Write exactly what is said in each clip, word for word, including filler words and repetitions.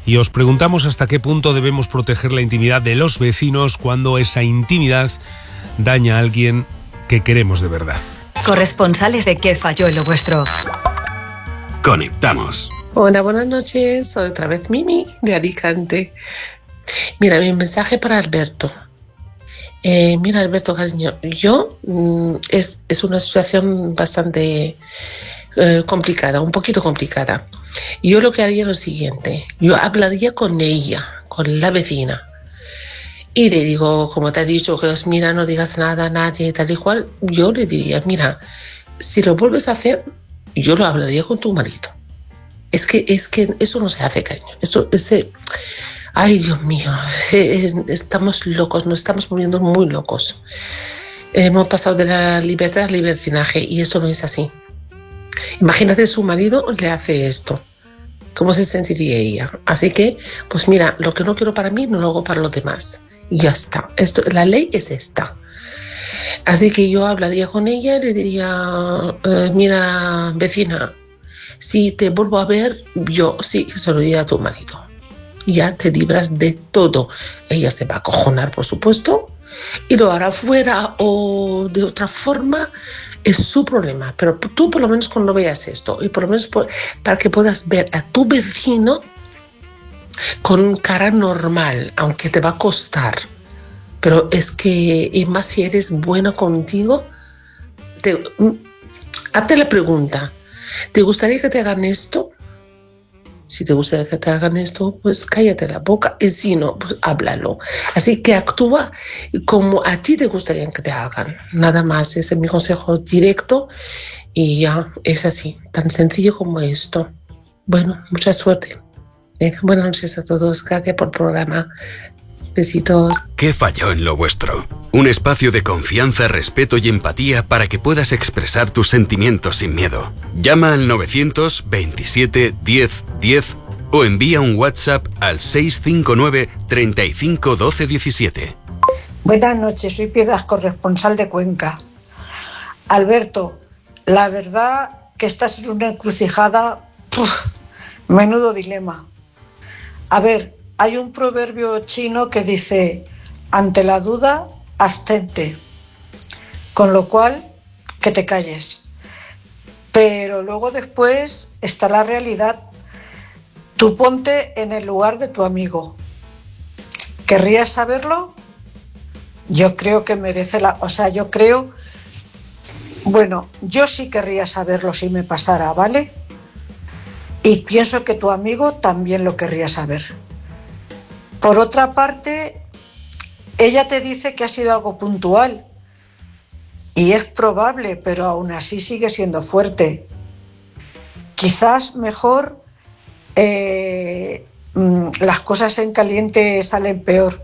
y os preguntamos hasta qué punto debemos proteger la intimidad de los vecinos cuando esa intimidad daña a alguien que queremos de verdad. Corresponsales de ¿Qué falló en lo vuestro? Conectamos. Hola, buenas noches. Soy otra vez Mimi de Alicante. Mira, mi mensaje para Alberto. Eh, mira, Alberto, cariño, yo mm, es, es una situación bastante eh, complicada, un poquito complicada. Yo lo que haría es lo siguiente. Yo hablaría con ella, con la vecina. Y le digo, como te ha dicho, que mira, no digas nada a nadie, tal y cual. Yo le diría, mira, si lo vuelves a hacer, yo lo hablaría con tu marido. Es que, es que eso no se hace, cariño. Eso, ese, ay, Dios mío, eh, estamos locos, nos estamos volviendo muy locos. Hemos pasado de la libertad al libertinaje y eso no es así. Imagínate, su marido le hace esto. ¿Cómo se sentiría ella? Así que, pues mira, lo que no quiero para mí, no lo hago para los demás. Y ya está. Esto, la ley es esta. Así que yo hablaría con ella y le diría, eh, mira, vecina, si te vuelvo a ver, yo sí se lo diría a tu marido. Ya te libras de todo. Ella se va a acojonar, por supuesto, y lo hará fuera o de otra forma, es su problema. Pero tú por lo menos cuando veas esto, y por lo menos por, para que puedas ver a tu vecino con cara normal, aunque te va a costar. Pero es que, y más si eres buena contigo, te, hazte la pregunta, ¿te gustaría que te hagan esto? Si te gustaría que te hagan esto, pues cállate la boca, y si no, pues háblalo. Así que actúa como a ti te gustaría que te hagan. Nada más, ese es mi consejo directo y ya, es así, tan sencillo como esto. Bueno, mucha suerte. Venga, buenas noches a todos, gracias por el programa. Besitos. ¿Qué falló en lo vuestro? Un espacio de confianza, respeto y empatía para que puedas expresar tus sentimientos sin miedo. Llama al novecientos veintisiete diez diez o envía un WhatsApp al seis cinco nueve treinta y cinco doce diecisiete. Buenas noches, soy Piedras, corresponsal de Cuenca. Alberto, la verdad que estás en una encrucijada, ¡puf! Menudo dilema. A ver, hay un proverbio chino que dice, ante la duda, abstente. Con lo cual, que te calles. Pero luego después está la realidad. Tú ponte en el lugar de tu amigo. ¿Querrías saberlo? Yo creo que merece la... O sea, yo creo... Bueno, yo sí querría saberlo si me pasara, ¿vale? Y pienso que tu amigo también lo querría saber. Por otra parte, ella te dice que ha sido algo puntual. Y es probable, pero aún así sigue siendo fuerte. Quizás mejor eh, las cosas en caliente salen peor.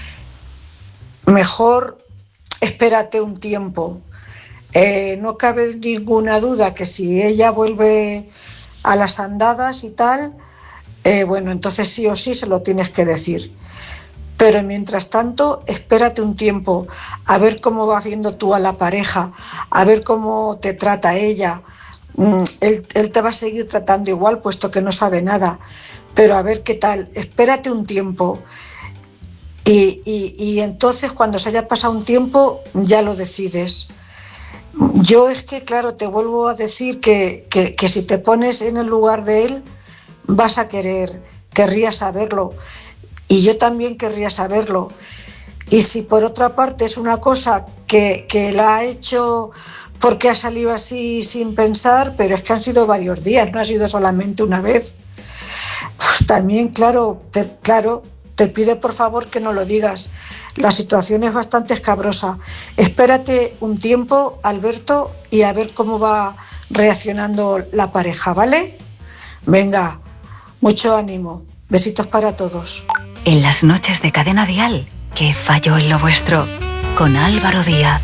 Mejor espérate un tiempo. Eh, no cabe ninguna duda que si ella vuelve a las andadas y tal, eh, bueno, entonces sí o sí se lo tienes que decir. Pero mientras tanto, espérate un tiempo, a ver cómo vas viendo tú a la pareja, a ver cómo te trata ella. Mm, él, él te va a seguir tratando igual, puesto que no sabe nada, pero a ver qué tal, espérate un tiempo. Y, y, y entonces, cuando se haya pasado un tiempo, ya lo decides. Yo es que, claro, te vuelvo a decir que, que, que si te pones en el lugar de él, vas a querer, querrías saberlo. Y yo también querría saberlo. Y si por otra parte es una cosa que, que la ha hecho porque ha salido así sin pensar, pero es que han sido varios días, no ha sido solamente una vez. Pues también, claro, te, claro, te pido por favor que no lo digas. La situación es bastante escabrosa. Espérate un tiempo, Alberto, y a ver cómo va reaccionando la pareja, ¿vale? Venga, mucho ánimo. Besitos para todos. En las noches de Cadena Dial, ¿qué falló en lo vuestro? Con Álvaro Díaz.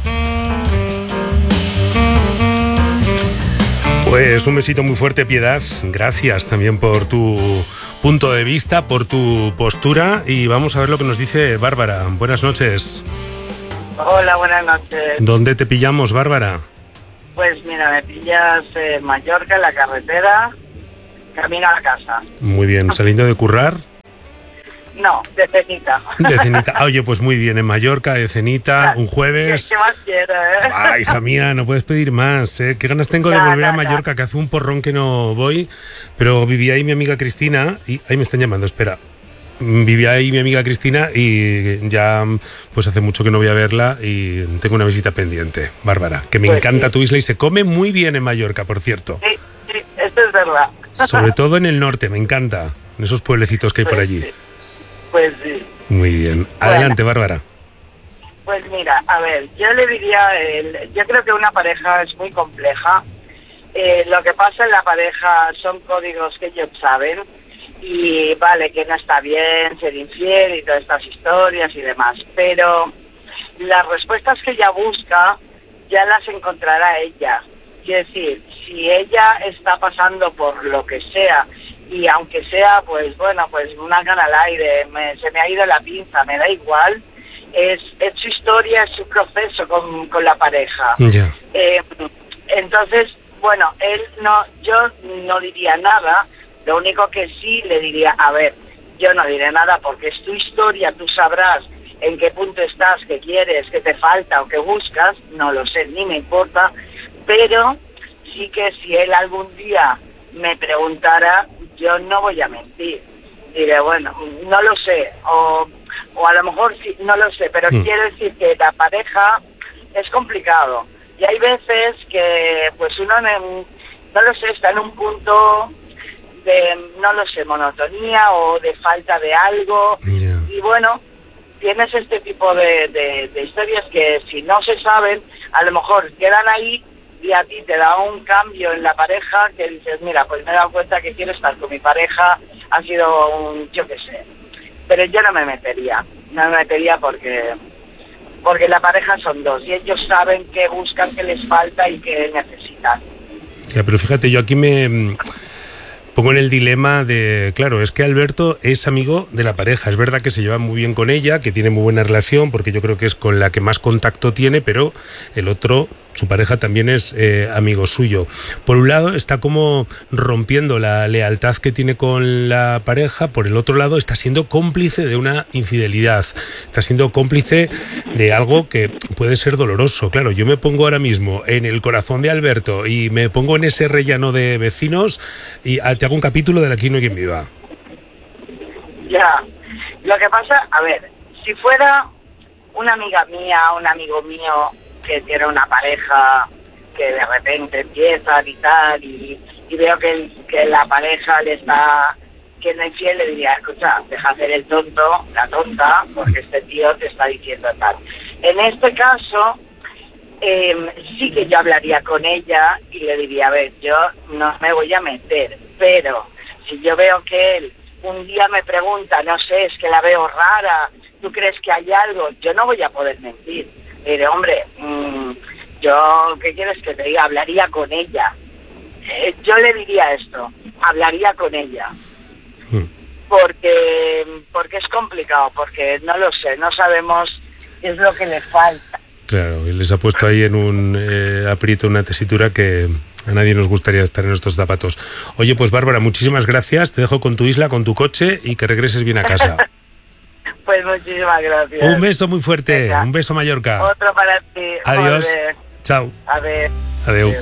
Pues un besito muy fuerte, Piedad. Gracias también por tu punto de vista, por tu postura. Y vamos a ver lo que nos dice Bárbara. Buenas noches. Hola, buenas noches. ¿Dónde te pillamos, Bárbara? Pues mira, me pillas en eh, Mallorca, en la carretera, camino a la casa. Muy bien, saliendo de currar. No, de cenita. De cenita. Ah, oye, pues muy bien, en Mallorca, de cenita, un jueves. ¿Qué más quieres, eh? Ah, hija mía, no puedes pedir más, ¿eh? Qué ganas tengo de No, volver no, a Mallorca, no. que hace un porrón que no voy, pero vivía ahí mi amiga Cristina y... Ahí me están llamando, espera. Vivía ahí mi amiga Cristina y ya pues hace mucho que no voy a verla y tengo una visita pendiente, Bárbara, que me Pues encanta sí. tu isla y se come muy bien en Mallorca, por cierto. Sí, sí, esto es verdad. Sobre todo en el norte, me encanta, en esos pueblecitos que hay por Pues allí. sí. Pues sí. Muy bien. Adelante, Bárbara. Pues mira, a ver, yo le diría, el, yo creo que una pareja es muy compleja. Eh, lo que pasa en la pareja son códigos que ellos saben y vale, que no está bien ser infiel y todas estas historias y demás, pero las respuestas que ella busca ya las encontrará ella. Quiero decir, si ella está pasando por lo que sea, y aunque sea, pues bueno, pues una gana al aire, me, se me ha ido la pinza, me da igual, es, es su historia, es su proceso con, con la pareja. Ya. Eh, entonces, bueno, él no, yo no diría nada, lo único que sí le diría, a ver, yo no diré nada porque es tu historia, tú sabrás en qué punto estás, qué quieres, qué te falta o qué buscas, no lo sé, ni me importa, pero sí que si él algún día me preguntara, yo no voy a mentir. Diré, bueno, no lo sé, o, o a lo mejor sí, no lo sé, pero Mm. quiero decir que la pareja es complicado. Y hay veces que, pues uno, en- no lo sé, está en un punto de, no lo sé, monotonía o de falta de algo. Ya. Y bueno, tienes este tipo de, de, de historias que si no se saben, a lo mejor quedan ahí y a ti te da un cambio en la pareja que dices, mira, pues me he dado cuenta que quiero estar con mi pareja, ha sido un, yo qué sé. Pero yo no me metería, no me metería porque porque la pareja son dos y ellos saben qué buscan, qué les falta y qué necesitan. Ya, pero fíjate, yo aquí me mm, pongo en el dilema de, claro, es que Alberto es amigo de la pareja. Es verdad que se lleva muy bien con ella, que tiene muy buena relación, porque yo creo que es con la que más contacto tiene, pero el otro, su pareja, también es eh, amigo suyo. Por un lado está como rompiendo la lealtad que tiene con la pareja, por el otro lado está siendo cómplice de una infidelidad, está siendo cómplice de algo que puede ser doloroso. Claro, yo me pongo ahora mismo en el corazón de Alberto y me pongo en ese rellano de vecinos y ah, te hago un capítulo de Aquí no hay quien viva. Ya, lo que pasa, a ver, si fuera una amiga mía, un amigo mío que tiene una pareja que de repente empiezan y tal, y, y veo que, el- que la pareja le está siendo infiel, le diría, escucha, deja hacer el tonto, la tonta, porque este tío te está diciendo tal. En este caso, eh, sí que yo hablaría con ella y le diría, a ver, yo no me voy a meter, pero si yo veo que él un día me pregunta, no sé, es que la veo rara, ¿tú crees que hay algo? Yo no voy a poder mentir. Le diré, hombre, mmm, yo, ¿qué quieres que te diga? Hablaría con ella. Eh, yo le diría esto, hablaría con ella. Hmm. Porque, porque es complicado, porque no lo sé, no sabemos qué es lo que le falta. Claro, y les ha puesto ahí en un eh, aprieto, una tesitura que a nadie nos gustaría estar en estos zapatos. Oye, pues Bárbara, muchísimas gracias. Te dejo con tu isla, con tu coche y que regreses bien a casa. Pues muchísimas gracias. Un beso muy fuerte. Venga. Un beso, Mallorca. Otro para ti. Adiós. Joder. Chao. A ver. Adeu.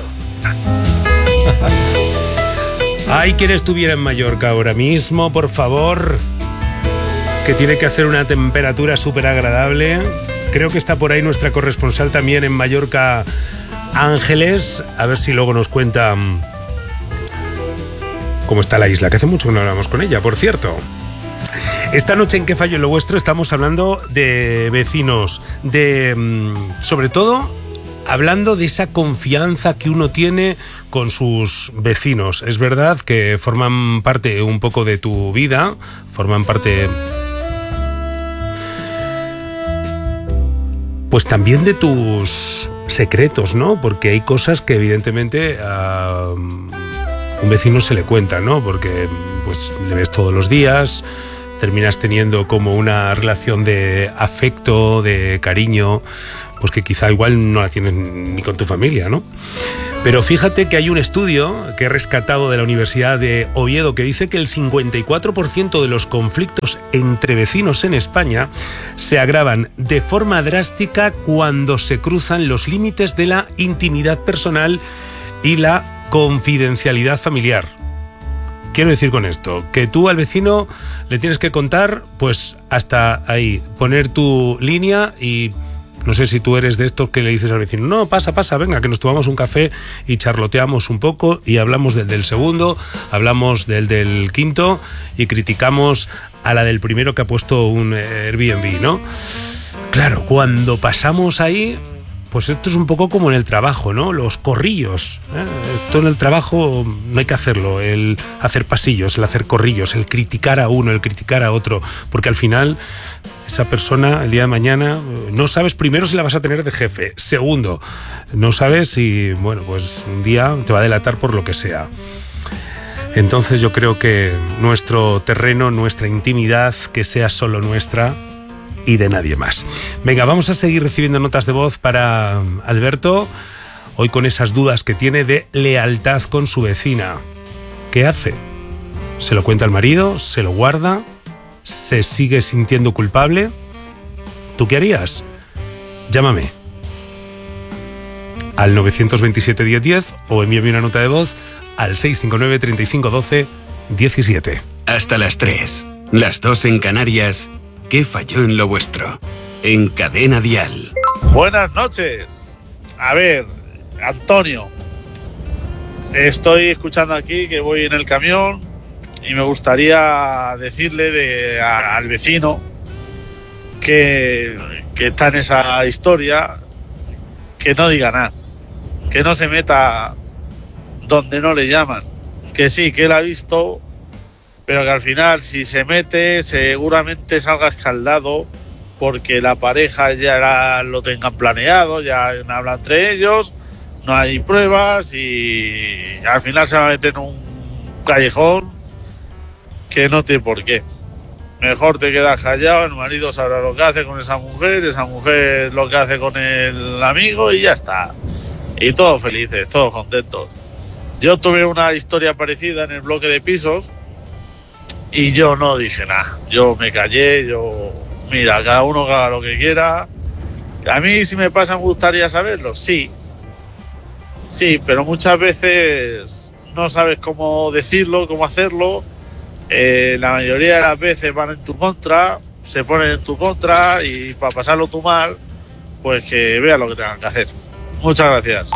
Ay, ¿quién estuviera en Mallorca ahora mismo, por favor? Que tiene que hacer una temperatura súper agradable. Creo que está por ahí nuestra corresponsal también en Mallorca, Ángeles. A ver si luego nos cuenta mm, cómo está la isla, que hace mucho que no hablamos con ella, por cierto. Esta noche en ¿Qué fallo en lo vuestro? Estamos hablando de vecinos, de mm, sobre todo hablando de esa confianza que uno tiene con sus vecinos. Es verdad que forman parte un poco de tu vida, forman parte pues también de tus secretos, ¿no? Porque hay cosas que evidentemente a un vecino se le cuenta, ¿no? Porque pues le ves todos los días, terminas teniendo como una relación de afecto, de cariño, pues que quizá igual no la tienes ni con tu familia, ¿no? Pero fíjate que hay un estudio que he rescatado de la Universidad de Oviedo que dice que el cincuenta y cuatro por ciento de los conflictos entre vecinos en España se agravan de forma drástica cuando se cruzan los límites de la intimidad personal y la confidencialidad familiar. Quiero decir con esto, que tú al vecino le tienes que contar, pues hasta ahí, poner tu línea y... No sé si tú eres de estos que le dices al vecino, no, pasa, pasa, venga, que nos tomamos un café y charloteamos un poco y hablamos del del segundo, hablamos del del quinto y criticamos a la del primero que ha puesto un Airbnb, ¿no? Claro, cuando pasamos ahí, pues esto es un poco como en el trabajo, ¿no? Los corrillos, ¿eh? Esto en el trabajo no hay que hacerlo, el hacer pasillos, el hacer corrillos, el criticar a uno, el criticar a otro, porque al final... Esa persona el día de mañana no sabes primero si la vas a tener de jefe, segundo, no sabes si, bueno, pues un día te va a delatar por lo que sea. Entonces yo creo que nuestro terreno, nuestra intimidad, que sea solo nuestra y de nadie más. Venga, vamos a seguir recibiendo notas de voz para Alberto, hoy con esas dudas que tiene de lealtad con su vecina. ¿Qué hace? ¿Se lo cuenta al marido? ¿Se lo guarda? ¿Se sigue sintiendo culpable? ¿Tú qué harías? Llámame al nueve dos siete, diez diez o envíame una nota de voz al seis cinco nueve, treinta y cinco, doce, diecisiete. Hasta las tres, las dos en Canarias. ¿Qué falló en lo vuestro? En Cadena Dial. Buenas noches. A ver, Antonio, estoy escuchando aquí que voy en el camión y me gustaría decirle de, a, al vecino que, que está en esa historia, que no diga nada, que no se meta donde no le llaman, que sí, que él ha visto, pero que al final si se mete seguramente salga escaldado porque la pareja ya lo tengan planeado, ya hablan entre ellos, no hay pruebas y al final se va a meter en un callejón que no tiene por qué. Mejor te quedas callado, el marido sabrá lo que hace con esa mujer, esa mujer lo que hace con el amigo y ya está. Y todos felices, todos contentos. Yo tuve una historia parecida en el bloque de pisos y yo no dije nada. Yo me callé, yo... Mira, cada uno que haga lo que quiera. A mí si me pasa me gustaría saberlo, sí. Sí, pero muchas veces no sabes cómo decirlo, cómo hacerlo. Eh, la mayoría de las veces van en tu contra, se ponen en tu contra y para pasarlo tú mal, pues que vean lo que tengan que hacer. Muchas gracias.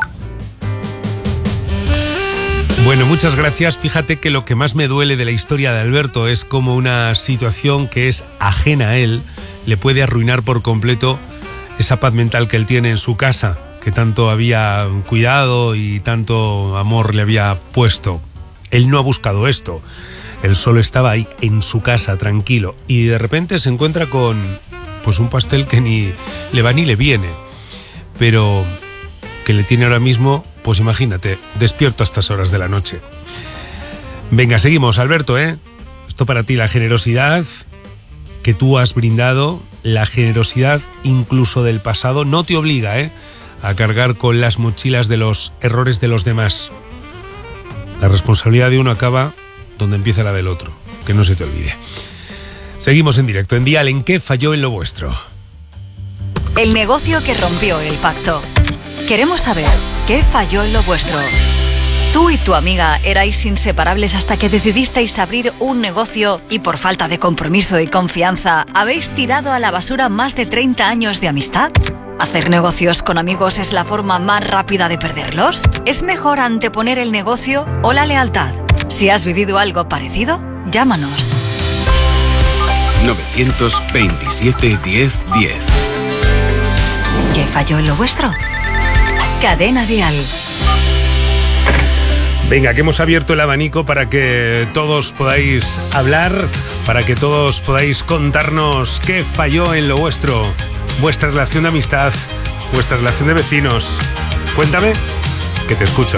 Bueno, muchas gracias. Fíjate que lo que más me duele de la historia de Alberto es como una situación que es ajena a él le puede arruinar por completo esa paz mental que él tiene en su casa, que tanto había cuidado y tanto amor le había puesto. Él no ha buscado esto. Él solo estaba ahí en su casa, tranquilo, y de repente se encuentra con pues un pastel que ni le va ni le viene, pero que le tiene ahora mismo, pues imagínate, despierto a estas horas de la noche. Venga, seguimos, Alberto, ¿eh? Esto para ti, la generosidad que tú has brindado, la generosidad incluso del pasado, no te obliga, ¿eh?, a cargar con las mochilas de los errores de los demás. La responsabilidad de uno acaba donde empieza la del otro, que no se te olvide. Seguimos en directo en Dial, ¿en qué falló en lo vuestro? El negocio que rompió el pacto. Queremos saber qué falló en lo vuestro. Tú y tu amiga erais inseparables hasta que decidisteis abrir un negocio y por falta de compromiso y confianza habéis tirado a la basura más de treinta años de amistad. ¿Hacer negocios con amigos es la forma más rápida de perderlos? ¿Es mejor anteponer el negocio o la lealtad? Si has vivido algo parecido, llámanos. nueve veintisiete, diez, diez. ¿Qué falló en lo vuestro? Cadena Dial. Venga, que hemos abierto el abanico para que todos podáis hablar, para que todos podáis contarnos qué falló en lo vuestro, vuestra relación de amistad, vuestra relación de vecinos. Cuéntame, que te escucho.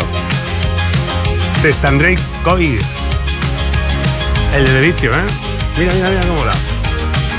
Este es Andrei Coy, el de vicio, ¿eh? Mira, mira, mira cómo da.